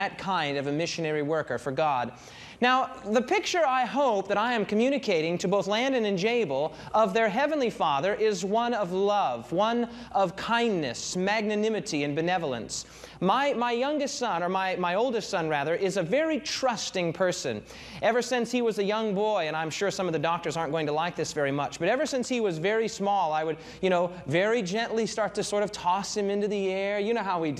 that kind of a missionary worker for God. Now, the picture I hope that I am communicating to both Landon and Jabel of their Heavenly Father is one of love, one of kindness, magnanimity, and benevolence. My youngest son, or my oldest son rather, is a very trusting person. Ever since he was a young boy, and I'm sure some of the doctors aren't going to like this very much, but ever since he was very small, I would, very gently start to sort of toss him into the air. You know how we do.